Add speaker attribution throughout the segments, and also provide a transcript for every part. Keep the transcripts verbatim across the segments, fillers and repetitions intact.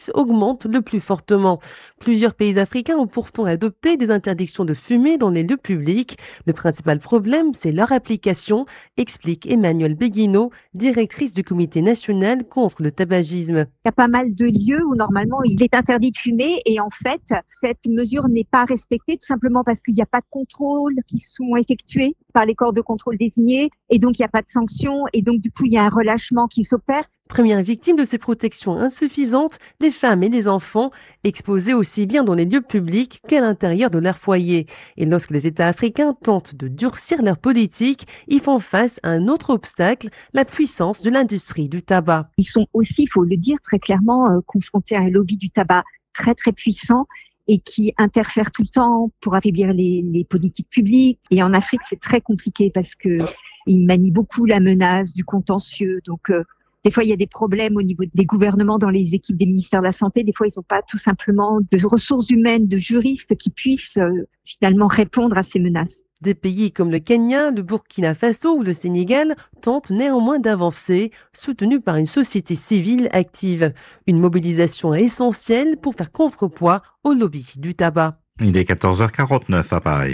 Speaker 1: augmente le plus fortement. Plusieurs pays africains ont pourtant adopté des interdictions de fumer dans les lieux publics. Le principal problème, c'est leur application, explique Emmanuelle Béguineau, directrice du comité national contre le tabagisme.
Speaker 2: Il y a pas mal de lieux où normalement il est interdit de fumer et en fait, cette mesure n'est pas respectée tout simplement parce qu'il n'y a pas de contrôles qui sont effectués par les corps de contrôle désignés et donc il n'y a pas de sanctions et donc du coup il y a un relâchement qui s'opère.
Speaker 1: Première victime de ces protections insuffisantes, les femmes et les enfants, exposés aussi bien dans les lieux publics qu'à l'intérieur de leur foyer. Et lorsque les États africains tentent de durcir leur politique, ils font face à un autre obstacle, la puissance de l'industrie du tabac.
Speaker 2: Ils sont aussi, il faut le dire très clairement, euh, confrontés à un lobby du tabac très très puissant et qui interfère tout le temps pour affaiblir les, les politiques publiques. Et en Afrique, c'est très compliqué parce que ils manient beaucoup la menace du contentieux. Donc, euh, des fois, il y a des problèmes au niveau des gouvernements dans les équipes des ministères de la Santé. Des fois, ils n'ont pas tout simplement de ressources humaines, de juristes qui puissent euh, finalement répondre à ces menaces.
Speaker 1: Des pays comme le Kenya, le Burkina Faso ou le Sénégal tentent néanmoins d'avancer, soutenus par une société civile active. Une mobilisation essentielle pour faire contrepoids au lobby du tabac.
Speaker 3: Il est quatorze heures quarante-neuf à Paris.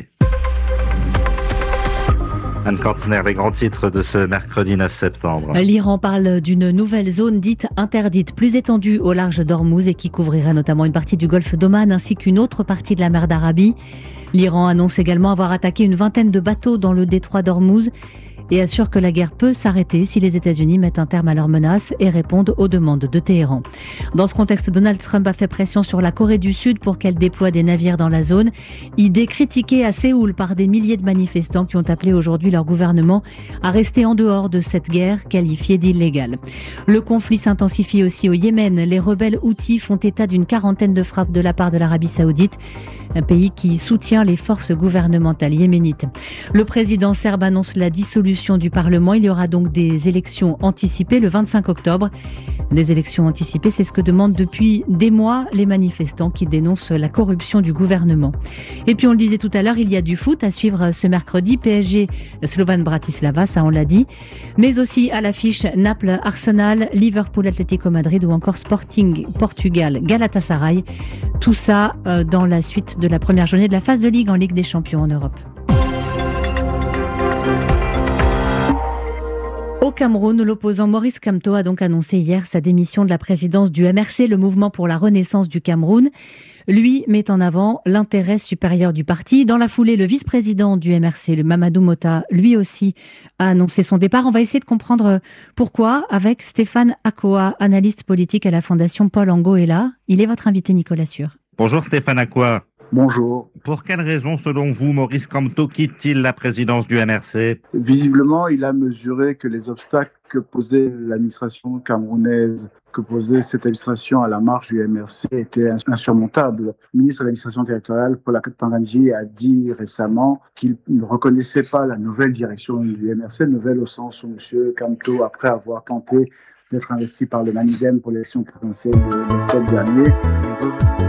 Speaker 3: Anne Cantiner, les grands titres de ce mercredi neuf septembre.
Speaker 4: L'Iran parle d'une nouvelle zone dite interdite, plus étendue au large d'Ormuz et qui couvrira notamment une partie du golfe d'Oman ainsi qu'une autre partie de la mer d'Arabie. L'Iran annonce également avoir attaqué une vingtaine de bateaux dans le détroit d'Ormuz et assure que la guerre peut s'arrêter si les États-Unis mettent un terme à leurs menaces et répondent aux demandes de Téhéran. Dans ce contexte, Donald Trump a fait pression sur la Corée du Sud pour qu'elle déploie des navires dans la zone. Idée critiquée à Séoul par des milliers de manifestants qui ont appelé aujourd'hui leur gouvernement à rester en dehors de cette guerre qualifiée d'illégale. Le conflit s'intensifie aussi au Yémen. Les rebelles houthis font état d'une quarantaine de frappes de la part de l'Arabie Saoudite, un pays qui soutient les forces gouvernementales yéménites. Le président serbe annonce la dissolution du Parlement. Il y aura donc des élections anticipées le vingt-cinq octobre. Des élections anticipées, c'est ce que demandent depuis des mois les manifestants qui dénoncent la corruption du gouvernement. Et puis on le disait tout à l'heure, il y a du foot à suivre ce mercredi. P S G, Slovan Bratislava, ça on l'a dit. Mais aussi à l'affiche Naples, Arsenal, Liverpool, Atlético Madrid ou encore Sporting, Portugal, Galatasaray. Tout ça euh, dans la suite de la première journée de la phase de Ligue en Ligue des Champions en Europe. Au Cameroun, l'opposant Maurice Kamto a donc annoncé hier sa démission de la présidence du M R C, le mouvement pour la renaissance du Cameroun. Lui met en avant l'intérêt supérieur du parti. Dans la foulée, le vice-président du M R C, le Mamadou Mota, lui aussi a annoncé son départ. On va essayer de comprendre pourquoi avec Stéphane Akoa, analyste politique à la Fondation Paul Angoela. Il est votre invité, Nicolas Sûr.
Speaker 3: Bonjour Stéphane Akoa.
Speaker 5: Bonjour.
Speaker 3: Pour quelle raison, selon vous, Maurice Kamto quitte-t-il la présidence du M R C ?
Speaker 5: Visiblement, il a mesuré que les obstacles que posait l'administration camerounaise, que posait cette administration à la marche du M R C étaient insurmontables. Le ministre de l'administration territoriale, Paul Atangandji, a dit récemment qu'il ne reconnaissait pas la nouvelle direction du M R C, nouvelle au sens où M. Kamto, après avoir tenté d'être investi par le Manidem pour l'élection présidentielle de l'octobre dernier,